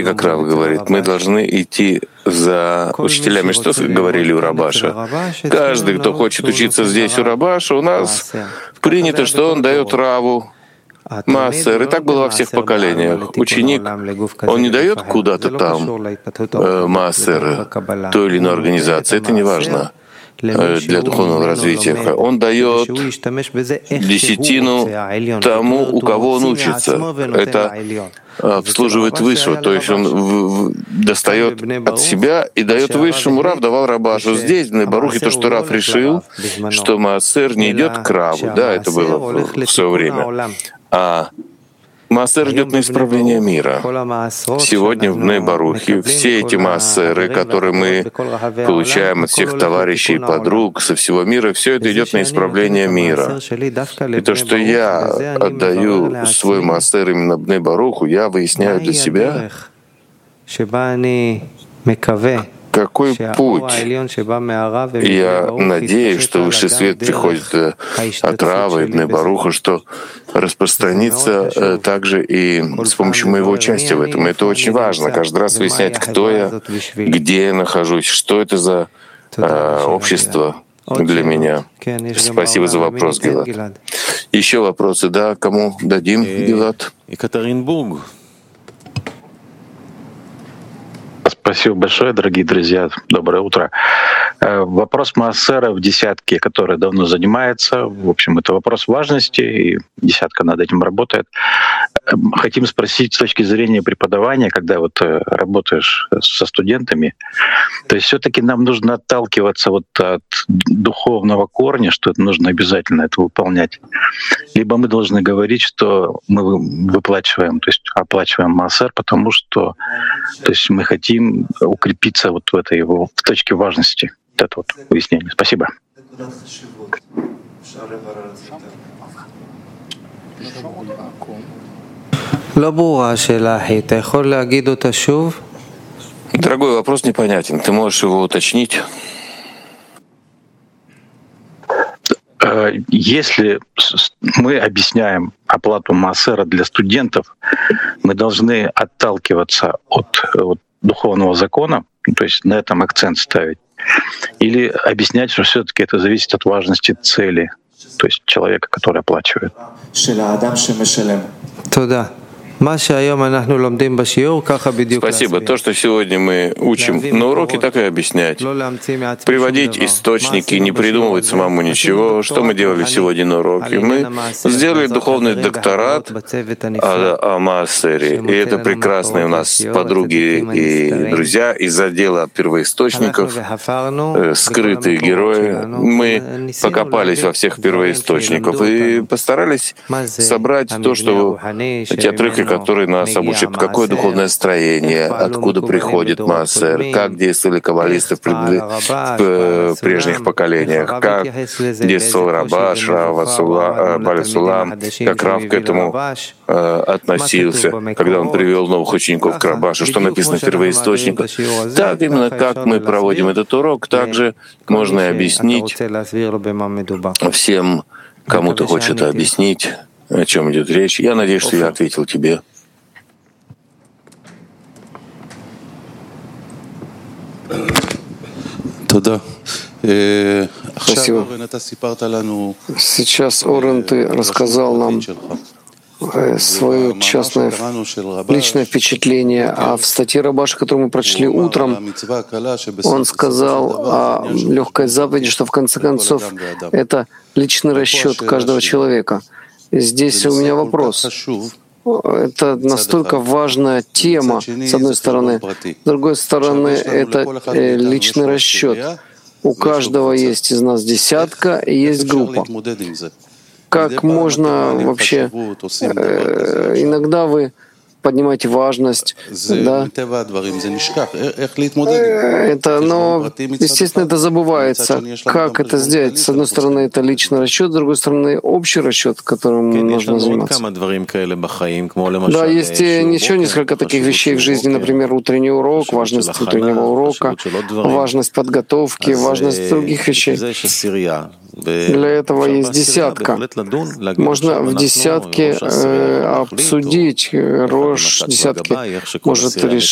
И как Рав говорит, мы должны идти за учителями, что говорили у Рабаша. Каждый, кто хочет учиться здесь у Рабаша, у нас принято, что он дает Раву Маасер. И так было во всех поколениях. Ученик, он не дает куда-то там Маасер той или иной организации, это не важно для духовного развития. Он дает десятину тому, у кого он учится. Это обслуживает высшего, то есть он достает от себя и дает высшему. Рав давал Рабашу. Здесь, в Барухе, то, что Рав решил, что Маасер не идет к Раву, да, это было в свое время, а Маасер идет на исправление мира. Сегодня в Бней Барухе все эти маасеры, которые мы получаем от всех товарищей и подруг со всего мира, все это идет на исправление мира. И то, что я отдаю свой маасер именно Бней Баруху, я выясняю для себя, какой путь. Я надеюсь, что высший свет приходит от Рава и Бней Баруха, что распространится также и с помощью моего участия в этом. И это очень важно. Каждый раз выяснять, кто я, где я нахожусь, что это за общество для меня. Спасибо за вопрос, Гилад. Еще вопросы, да? Кому дадим, Гилад? Екатеринбург. Спасибо большое, дорогие друзья. Доброе утро. Вопрос маасера в десятке, который давно занимается. В общем, это вопрос важности, и десятка над этим работает. Хотим спросить с точки зрения преподавания, когда вот работаешь со студентами, то есть все-таки нам нужно отталкиваться вот от духовного корня, что это нужно обязательно это выполнять. Либо мы должны говорить, что мы выплачиваем, то есть оплачиваем маасер, потому что то есть мы хотим укрепиться вот в этой его в точке важности. Вот это вот выяснение. Спасибо. Дорогой, вопрос непонятен. Ты можешь его уточнить? Если мы объясняем оплату маасера для студентов, мы должны отталкиваться от духовного закона, то есть на этом акцент ставить, или объяснять, что все-таки это зависит от важности цели, то есть человека, который оплачивает. Спасибо. То, что сегодня мы учим на уроке, так и объяснять. Приводить источники, не придумывать самому ничего. Что мы делали сегодня на уроке? Мы сделали духовный докторат о маасере. И это прекрасные у нас подруги и друзья из отдела первоисточников, скрытые герои. Мы покопались во всех первоисточниках и постарались собрать то, что эти отрывки, которые нас обучат, какое духовное строение, откуда приходит маасер, как действовали каббалисты в прежних поколениях, как действовал Рабаш, Рав Бали Сулам, как Рав к этому относился, когда он привел новых учеников к Рабашу, что написано в первоисточниках. Так именно как мы проводим этот урок, также можно и объяснить всем, кому-то хочет объяснить, о чем идет речь. Я надеюсь, что я ответил тебе. Спасибо. Сейчас, Орен, ты рассказал нам свое частное, личное впечатление. А в статье Рабаша, которую мы прочли утром, он сказал о легкой заповеди, что в конце концов это личный расчет каждого человека. Здесь у меня вопрос. Это настолько важная тема, с одной стороны. С другой стороны, это личный расчет. У каждого есть из нас десятка и есть группа. Как можно вообще... Иногда вы поднимаете важность, да? Это, но, естественно, это забывается. Как это сделать? С одной стороны, это личный расчет, с другой стороны, общий расчет, которым нужно заниматься. Да, есть еще несколько таких вещей в жизни, например, утренний урок, важность утреннего урока, важность подготовки, важность других вещей. Для этого есть десятка. Можно в десятке обсудить, Рош десятки может решить